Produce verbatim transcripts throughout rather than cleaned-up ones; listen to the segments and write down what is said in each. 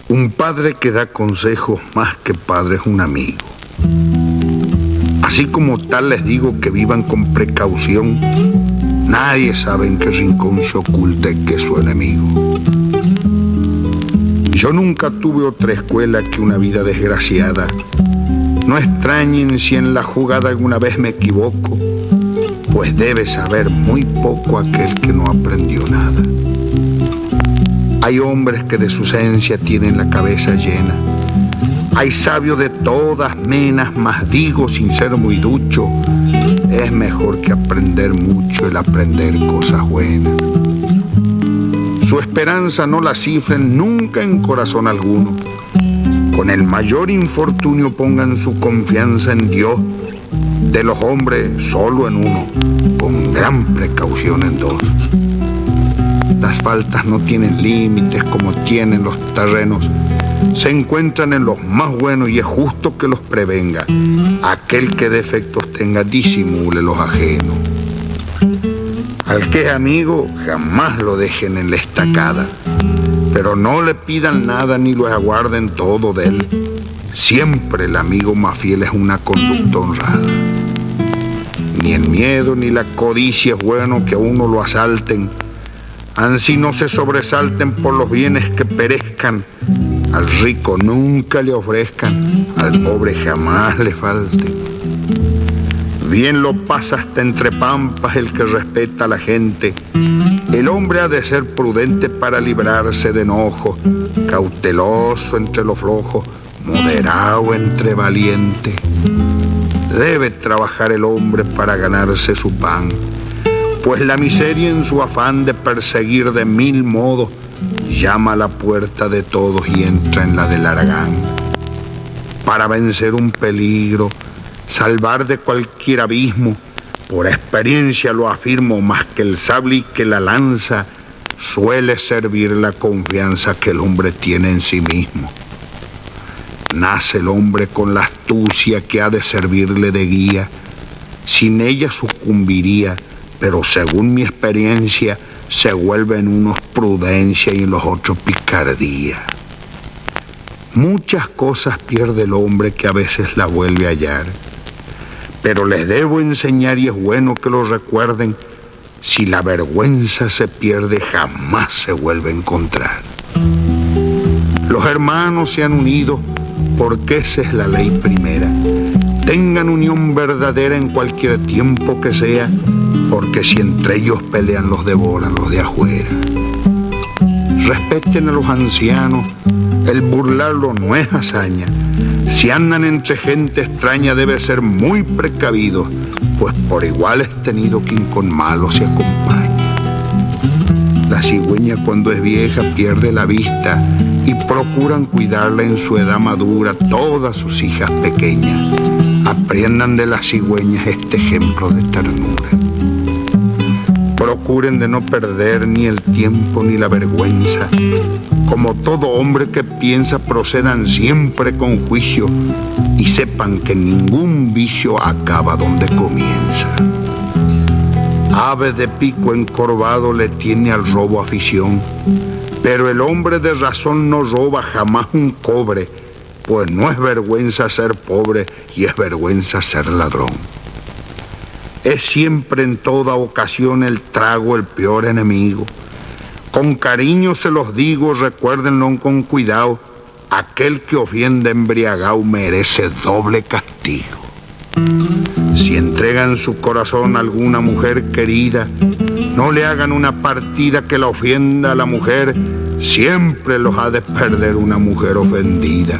Un padre que da consejos más que padre es un amigo. Así como tal les digo que vivan con precaución. Nadie sabe en qué rincón se oculta el que es su enemigo. Yo nunca tuve otra escuela que una vida desgraciada. No extrañen si en la jugada alguna vez me equivoco, pues debe saber muy poco aquel que no aprendió nada. Hay hombres que de su esencia tienen la cabeza llena. Hay sabios de todas menas, mas digo sin ser muy ducho, es mejor que aprender mucho el aprender cosas buenas. Su esperanza no la cifren nunca en corazón alguno. Con el mayor infortunio pongan su confianza en Dios. De los hombres solo en uno, con gran precaución en dos. Las faltas no tienen límites como tienen los terrenos. Se encuentran en los más buenos y es justo que los prevenga. Aquel que defectos tenga, disimule los ajenos. Al que es amigo, jamás lo dejen en la estacada, pero no le pidan nada ni lo aguarden todo de él. Siempre el amigo más fiel es una conducta honrada. Ni el miedo ni la codicia es bueno que a uno lo asalten. Ansí no se sobresalten por los bienes que perezcan. Al rico nunca le ofrezcan, al pobre jamás le falten. Bien lo pasa hasta entre pampas el que respeta a la gente. El hombre ha de ser prudente para librarse de enojo, cauteloso entre los flojos, moderado entre valientes. Debe trabajar el hombre para ganarse su pan, pues la miseria en su afán de perseguir de mil modos llama a la puerta de todos y entra en la del haragán. Para vencer un peligro, salvar de cualquier abismo, por experiencia lo afirmo, más que el sable y que la lanza, suele servir la confianza que el hombre tiene en sí mismo. Nace el hombre con la astucia que ha de servirle de guía. Sin ella sucumbiría, pero según mi experiencia, se vuelve en unos prudencia y en los otros picardía. Muchas cosas pierde el hombre que a veces la vuelve a hallar, pero les debo enseñar y es bueno que lo recuerden. Si la vergüenza se pierde, jamás se vuelve a encontrar. Los hermanos se han unido porque esa es la ley primera. Tengan unión verdadera en cualquier tiempo que sea, porque si entre ellos pelean los devoran los de afuera. Respeten a los ancianos, el burlarlo no es hazaña. Si andan entre gente extraña debe ser muy precavido, pues por igual es tenido quien con malo se acompaña. La cigüeña cuando es vieja pierde la vista y procuran cuidarla en su edad madura todas sus hijas pequeñas. Aprendan de las cigüeñas este ejemplo de ternura. Procuren de no perder ni el tiempo ni la vergüenza. Como todo hombre que piensa, procedan siempre con juicio y sepan que ningún vicio acaba donde comienza. Ave de pico encorvado le tiene al robo afición, pero el hombre de razón no roba jamás un cobre, pues no es vergüenza ser pobre y es vergüenza ser ladrón. Es siempre en toda ocasión el trago el peor enemigo. Con cariño se los digo, recuérdenlo con cuidado. Aquel que ofende embriagado merece doble castigo. Si entregan su corazón a alguna mujer querida, no le hagan una partida que la ofenda a la mujer. Siempre los ha de perder una mujer ofendida.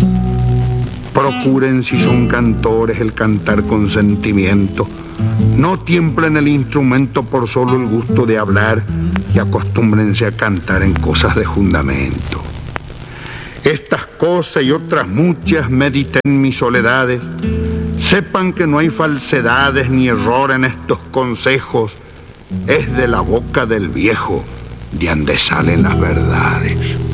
Procuren, si son cantores, el cantar con sentimiento. No tiemblen el instrumento por solo el gusto de hablar y acostúmbrense a cantar en cosas de fundamento. Estas cosas y otras muchas mediten mis soledades. Sepan que no hay falsedades ni error en estos consejos. Es de la boca del viejo de donde salen las verdades.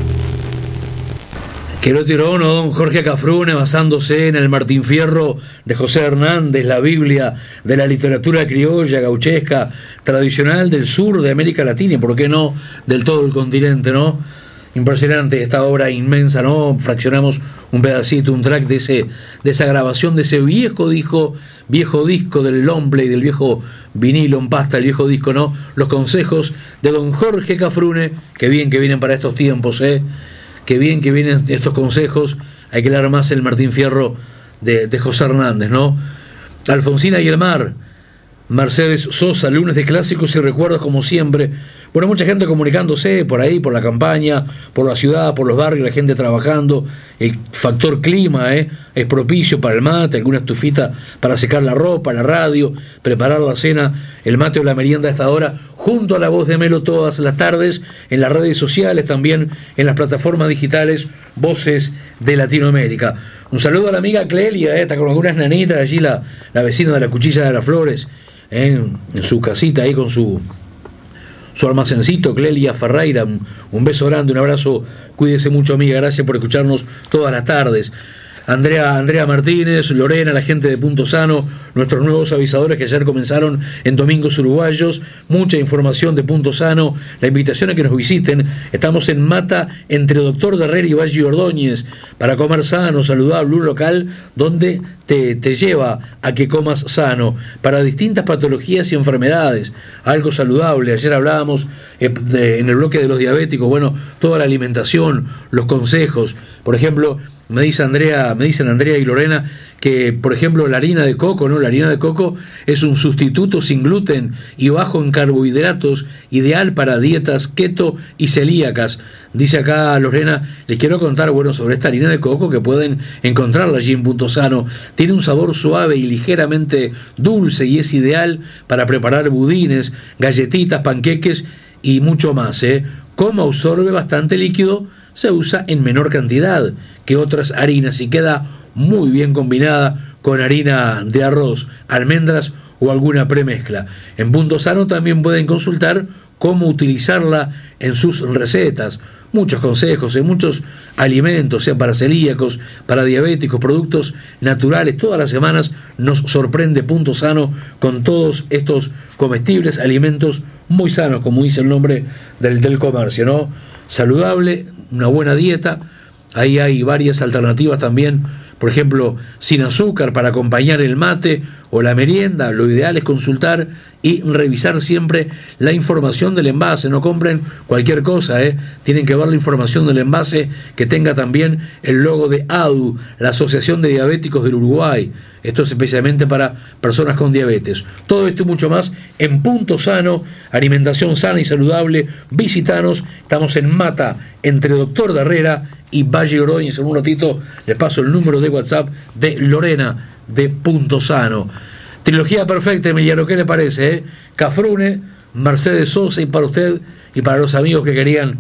Que lo tiró uno, don Jorge Cafrune, basándose en el Martín Fierro de José Hernández, la Biblia de la literatura criolla, gauchesca, tradicional del sur de América Latina y por qué no del todo el continente, ¿no? Impresionante esta obra inmensa, ¿no? Fraccionamos un pedacito, un track de ese, de esa grabación, de ese viejo disco, viejo disco del long play, del viejo vinilo en pasta, el viejo disco, ¿no? Los consejos de don Jorge Cafrune, que bien que vienen para estos tiempos, ¿eh? Que bien que vienen estos consejos. Hay que leer más el Martín Fierro de, de José Hernández, ¿no? Alfonsina y el mar, Mercedes Sosa, lunes de clásicos y recuerdos como siempre. Bueno, mucha gente comunicándose por ahí, por la campaña, por la ciudad, por los barrios, la gente trabajando. El factor clima ¿eh? es propicio para el mate, alguna estufita para secar la ropa, la radio, preparar la cena, el mate o la merienda a esta hora, junto a La Voz de Melo todas las tardes, en las redes sociales, también en las plataformas digitales, Voces de Latinoamérica. Un saludo a la amiga Clelia, ¿eh? Está con algunas nanitas allí, la, la vecina de la Cuchilla de las Flores, ¿eh? en su casita ahí con su... su almacencito, Clelia Ferreira, un, un beso grande, un abrazo, cuídese mucho amiga, gracias por escucharnos todas las tardes. Andrea, Andrea Martínez, Lorena, la gente de Punto Sano, nuestros nuevos avisadores que ayer comenzaron en Domingos Uruguayos, mucha información de Punto Sano, la invitación a que nos visiten. Estamos en Mata, entre Doctor de Herrera y Valle Ordóñez, para comer sano, saludable, un local donde te, te lleva a que comas sano, para distintas patologías y enfermedades, algo saludable. Ayer hablábamos eh, de, en el bloque de los diabéticos, bueno, toda la alimentación, los consejos, por ejemplo. Me dice Andrea, me dicen Andrea y Lorena que, por ejemplo, la harina de coco, ¿no? La harina de coco es un sustituto sin gluten y bajo en carbohidratos, ideal para dietas keto y celíacas. Dice acá Lorena, les quiero contar, bueno, sobre esta harina de coco que pueden encontrarla allí en Punto Sano. Tiene un sabor suave y ligeramente dulce y es ideal para preparar budines, galletitas, panqueques y mucho más, ¿eh? Como absorbe bastante líquido, se usa en menor cantidad que otras harinas y queda muy bien combinada con harina de arroz, almendras o alguna premezcla. En Punto Sano también pueden consultar cómo utilizarla en sus recetas. Muchos consejos, en muchos alimentos, sea para celíacos, para diabéticos, productos naturales. Todas las semanas nos sorprende Punto Sano con todos estos comestibles, alimentos muy sanos, como dice el nombre del, del comercio, ¿no? Saludable, una buena dieta. Ahí hay varias alternativas también, por ejemplo, sin azúcar para acompañar el mate o la merienda. Lo ideal es consultar y revisar siempre la información del envase. No compren cualquier cosa, ¿eh? Tienen que ver la información del envase, que tenga también el logo de A D U, la Asociación de Diabéticos del Uruguay. Esto es especialmente para personas con diabetes. Todo esto y mucho más en Punto Sano, alimentación sana y saludable. Visítanos, estamos en Mata, entre Doctor de Herrera y Valle Ordóñez. En un ratito les paso el número de WhatsApp de Lorena de Punto Sano. Trilogía perfecta, Emiliano, ¿qué le parece? Eh? Cafrune, Mercedes Sosa, y para usted y para los amigos que querían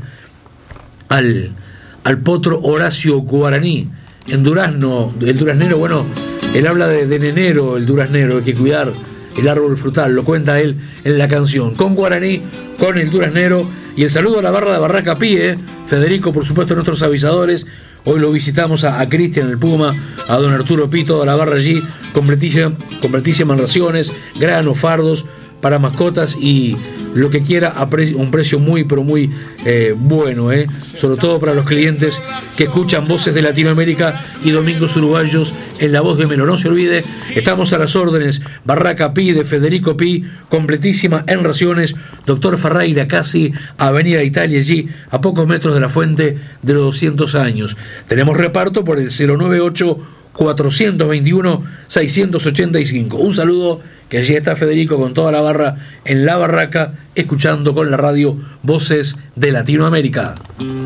al, al potro Horacio Guaraní. En Durazno, el duraznero, bueno, él habla de, de enero, el duraznero, hay que cuidar el árbol frutal, lo cuenta él en la canción. Con Guaraní, con el duraznero, y el saludo a la barra de Barraca Pi, eh. Federico, por supuesto, nuestros avisadores. Hoy lo visitamos a, a Cristian el Puma, a don Arturo Pi, toda la barra allí, completísimas completísima raciones, granos, fardos para mascotas y lo que quiera a pre un precio muy, pero muy eh, bueno, eh. sobre todo para los clientes que escuchan Voces de Latinoamérica y Domingos Uruguayos en La Voz de Melo. No se olvide, estamos a las órdenes. Barraca Pi de Federico Pi, completísima en raciones. Doctor Ferreira, casi Avenida Italia, allí a pocos metros de la fuente de los doscientos años. Tenemos reparto por el cero nueve ocho, cuatrocientos veintiuno, seiscientos ochenta y cinco. Un saludo, que allí está Federico con toda la barra en la barraca, escuchando con la radio Voces de Latinoamérica.